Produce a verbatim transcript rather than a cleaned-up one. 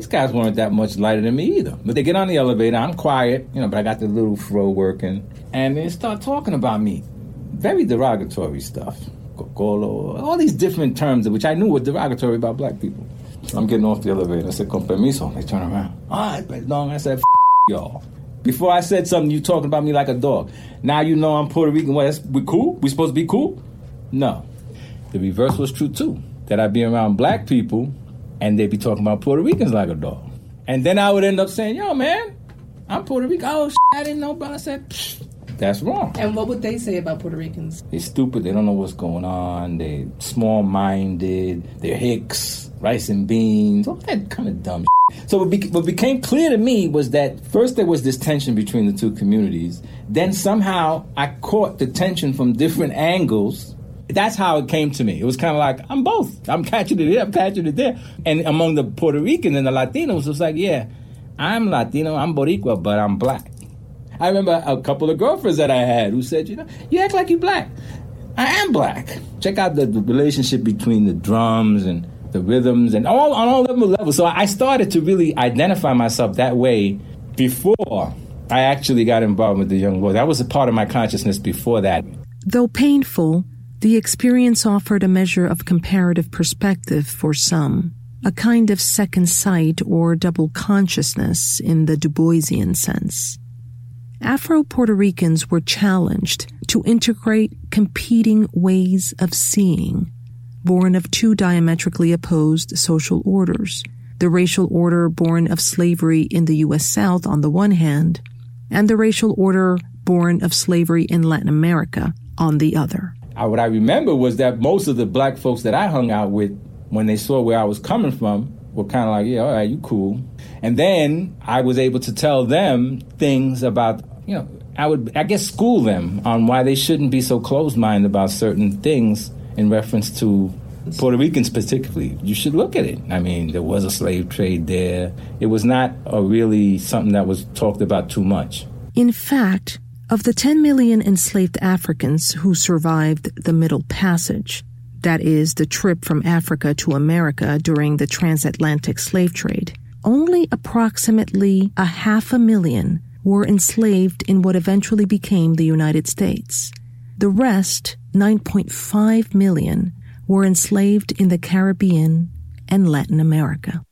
these guys weren't that much lighter than me either. But they get on the elevator, I'm quiet, you know, but I got the little fro working, and they start talking about me. Very derogatory stuff. Cocolo, all these different terms, which I knew were derogatory about black people. So I'm getting off the elevator. I said, con permiso. They turn around. All right, perdón. I said, F y'all. Before I said something, you talking about me like a dog. Now you know I'm Puerto Rican. What, we cool? We supposed to be cool? No. The reverse was true, too. That I'd be around black people, and they'd be talking about Puerto Ricans like a dog. And then I would end up saying, yo, man, I'm Puerto Rican. Oh, shit, I didn't know about it. I said, psh, that's wrong. And what would they say about Puerto Ricans? They're stupid. They don't know what's going on. They're small-minded. They're hicks, rice and beans, all that kind of dumb shit. So what, be- what became clear to me was that first there was this tension between the two communities. Then somehow I caught the tension from different angles. That's how it came to me. It was kind of like, I'm both. I'm catching it here, I'm catching it there. And among the Puerto Ricans and the Latinos, it was like, yeah, I'm Latino, I'm Boricua, but I'm black. I remember a couple of girlfriends that I had who said, you know, you act like you're black. I am black. Check out the, the relationship between the drums and the rhythms and all on all levels. So I started to really identify myself that way before I actually got involved with the Young Lords. That was a part of my consciousness before that. Though painful, the experience offered a measure of comparative perspective for some, a kind of second sight or double consciousness in the Du Boisian sense. Afro-Puerto Ricans were challenged to integrate competing ways of seeing, born of two diametrically opposed social orders, the racial order born of slavery in the U S South on the one hand, and the racial order born of slavery in Latin America on the other. What I remember was that most of the black folks that I hung out with, when they saw where I was coming from, were kind of like, yeah, all right, you cool. And then I was able to tell them things about, you know, I would, I guess, school them on why they shouldn't be so closed-minded about certain things in reference to Puerto Ricans particularly. You should look at it. I mean, there was a slave trade there. It was not a really something that was talked about too much. In fact, of the ten million enslaved Africans who survived the Middle Passage, that is, the trip from Africa to America during the transatlantic slave trade, only approximately a half a million were enslaved in what eventually became the United States. The rest, nine point five million, were enslaved in the Caribbean and Latin America.